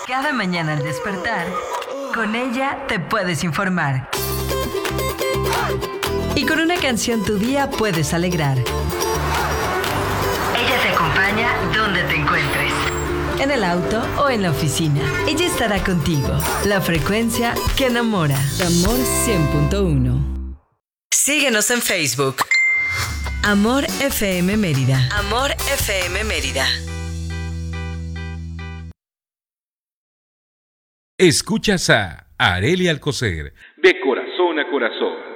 Cada mañana al despertar, con ella te puedes informar. Y con una canción tu día puedes alegrar. Ella te acompaña donde te encuentres. En el auto o en la oficina. Ella estará contigo. La frecuencia que enamora. Amor 100.1. Síguenos en Facebook. Amor FM Mérida. Amor FM Mérida. Escuchas a Arely Alcocer, de corazón a corazón.